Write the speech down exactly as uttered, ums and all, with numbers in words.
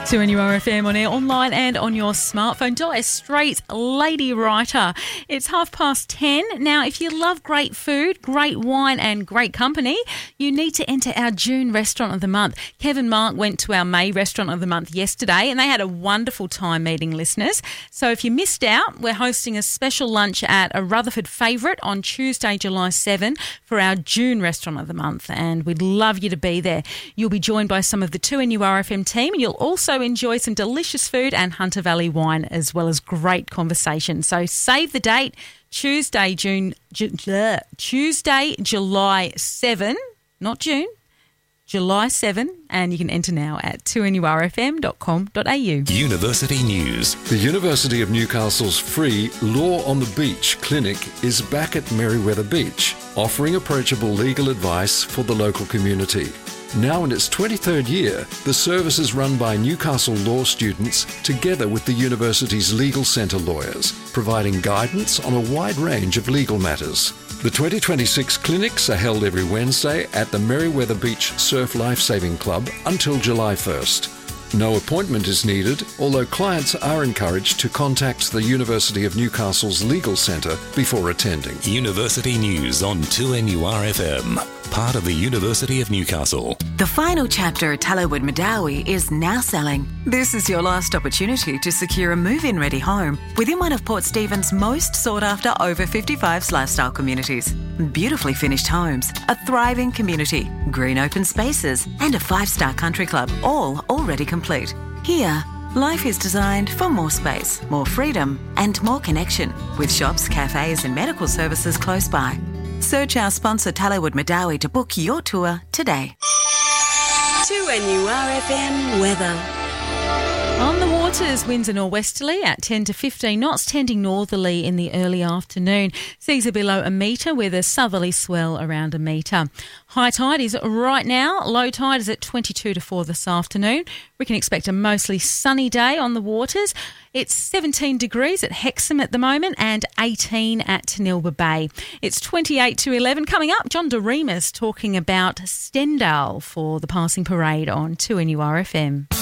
two N U R F M on air, online and on your smartphone. Dire Straits, Lady Writer. It's half past ten. Now, if you love great food, great wine and great company, you need to enter our June Restaurant of the Month. Kevin Mark went to our May Restaurant of the Month yesterday and they had a wonderful time meeting listeners. So if you missed out, we're hosting a special lunch at a Rutherford favourite on Tuesday, July seventh for our June Restaurant of the Month, and we'd love you to be there. You'll be joined by some of the two N U R F M team and you'll also enjoy some delicious food and Hunter Valley wine, as well as great conversation. So save the date, Tuesday, June, Ju- uh, Tuesday, July seventh, not June, July seventh, and you can enter now at two N U R F M dot com dot a u. University News. The University of Newcastle's free Law on the Beach clinic is back at Merewether Beach, offering approachable legal advice for the local community. Now in its twenty-third year, the service is run by Newcastle law students together with the university's Legal Centre lawyers, providing guidance on a wide range of legal matters. The twenty twenty-six clinics are held every Wednesday at the Merewether Beach Surf Lifesaving Club until July first. No appointment is needed, although clients are encouraged to contact the University of Newcastle's Legal Centre before attending. University News on two N U R F M, part of the University of Newcastle. The final chapter at Tallowood Madawi is now selling. This is your last opportunity to secure a move-in ready home within one of Port Stephens' most sought-after over fifty-fives lifestyle communities. Beautifully finished homes, a thriving community, green open spaces and a five-star country club, all already complete. Here, life is designed for more space, more freedom and more connection, with shops, cafes and medical services close by. Search our sponsor Tallowood Madawi to book your tour today. two N U R F M weather. On the waters, winds are northwesterly at ten to fifteen knots, tending northerly in the early afternoon. Seas are below a metre with a southerly swell around a metre. High tide is right now. Low tide is at twenty-two to four this afternoon. We can expect a mostly sunny day on the waters. It's seventeen degrees at Hexham at the moment and eighteen at Tanilba Bay. It's twenty-eight to eleven. Coming up, John DeRemus talking about Stendhal for the passing parade on two N U R F M.